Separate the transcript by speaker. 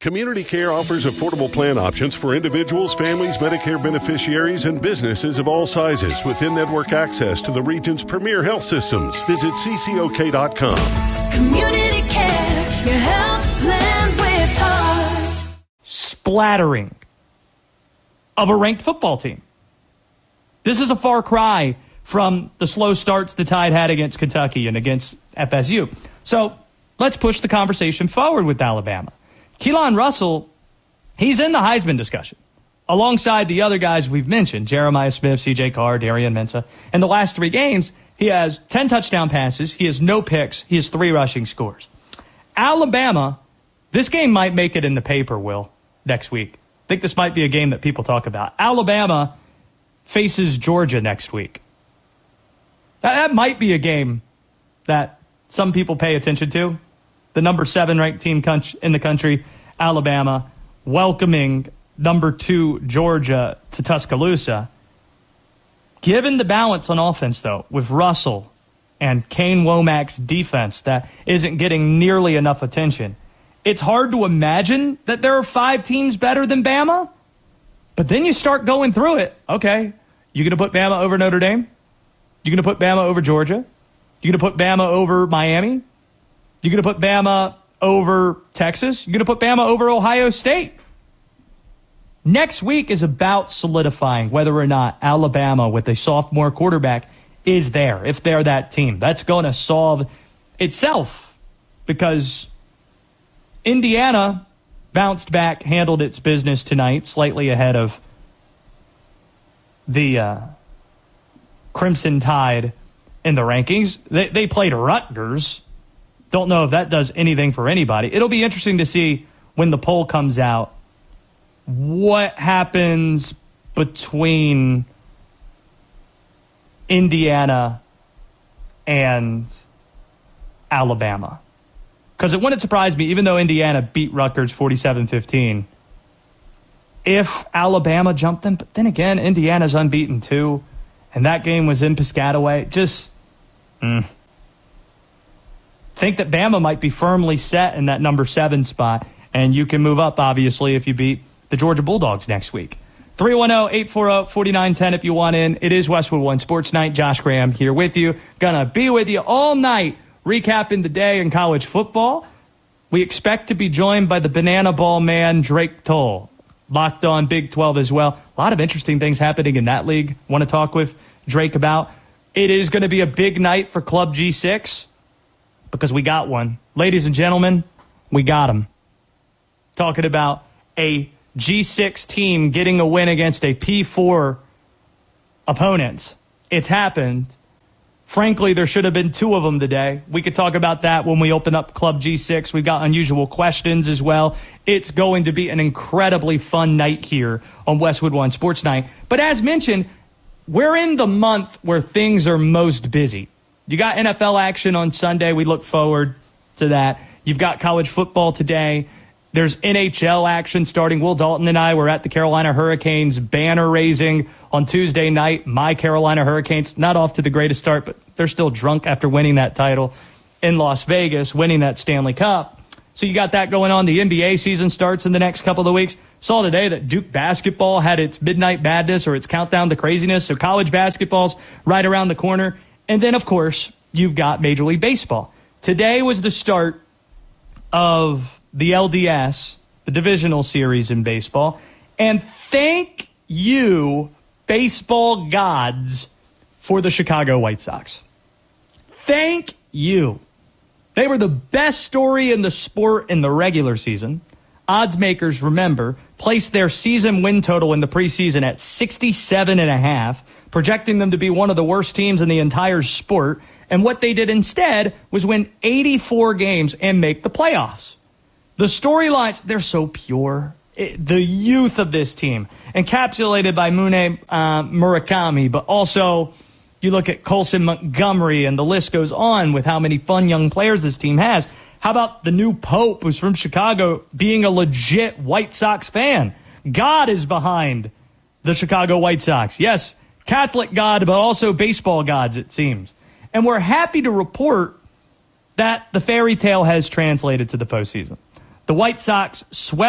Speaker 1: Community Care offers affordable plan options for individuals, families, Medicare beneficiaries, and businesses of all sizes with in-network access to the region's premier health systems. Visit ccok.com.
Speaker 2: Community Care, your health plan with heart.
Speaker 3: Splattering of a ranked football team. This is a far cry from the slow starts the Tide had against Kentucky and against FSU. So let's push the conversation forward with Alabama. Keelan Russell, he's in the Heisman discussion alongside the other guys we've mentioned, Jeremiah Smith, C.J. Carr, Darian Mensah. In the last 3 games, he has 10 touchdown passes. He has no picks. He has 3 rushing scores. Alabama, this game might make it in the paper, Will, next week. I think this might be a game that people talk about. Alabama faces Georgia next week. That might be a game that some people pay attention to. The number 7 ranked team in the country, Alabama, welcoming number 2 Georgia to Tuscaloosa. Given the balance on offense, though, with Russell and Kane Womack's defense that isn't getting nearly enough attention, it's hard to imagine that there are 5 teams better than Bama. But then you start going through it. Okay, you going to put Bama over Notre Dame? You going to put Bama over Georgia? You going to put Bama over Miami? You going to put Bama over Texas? You going to put Bama over Ohio State? Next week is about solidifying whether or not Alabama with a sophomore quarterback is there, if they're that team. That's going to solve itself because Indiana bounced back, handled its business tonight, slightly ahead of the Crimson Tide in the rankings. They played Rutgers. Don't know if that does anything for anybody. It'll be interesting to see when the poll comes out what happens between Indiana and Alabama. Because it wouldn't surprise me, even though Indiana beat Rutgers 47-15, if Alabama jumped them. But then again, Indiana's unbeaten too, and that game was in Piscataway. Think that Bama might be firmly set in that number 7 spot, and you can move up, obviously, if you beat the Georgia Bulldogs next week. 310-840-4910 if you want in. It is Westwood One Sports Night. Josh Graham here with you. Gonna be with you all night, recapping the day in college football. We expect to be joined by the banana ball man, Drake Toll. Locked on Big 12 as well. A lot of interesting things happening in that league. Want to talk with Drake about. It is going to be a big night for Club G6. Because we got one. Ladies and gentlemen, we got him. Talking about a G6 team getting a win against a P4 opponent. It's happened. Frankly, there should have been 2 of them today. We could talk about that when we open up Club G6. We've got unusual questions as well. It's going to be an incredibly fun night here on Westwood One Sports Night. But as mentioned, we're in the month where things are most busy. You got NFL action on Sunday. We look forward to that. You've got college football today. There's NHL action starting. Will Dalton and I were at the Carolina Hurricanes banner raising on Tuesday night. My Carolina Hurricanes, not off to the greatest start, but they're still drunk after winning that title in Las Vegas, winning that Stanley Cup. So you got that going on. The NBA season starts in the next couple of weeks. Saw today that Duke basketball had its midnight madness or its countdown to craziness. So college basketball's right around the corner. And then, of course, you've got Major League Baseball. Today was the start of the LDS, the divisional series in baseball. And thank you, baseball gods, for the Chicago White Sox. Thank you. They were the best story in the sport in the regular season. Odds makers, remember, placed their season win total in the preseason at 67.5, projecting them to be one of the worst teams in the entire sport. And what they did instead was win 84 games and make the playoffs. The storylines, they're so pure. The youth of this team, encapsulated by Mune Murakami, but also you look at Colson Montgomery, and the list goes on with how many fun young players this team has. How about the new Pope, who's from Chicago, being a legit White Sox fan? God is behind the Chicago White Sox. Yes, Catholic God, but also baseball gods, it seems. And we're happy to report that the fairy tale has translated to the postseason. The White Sox swept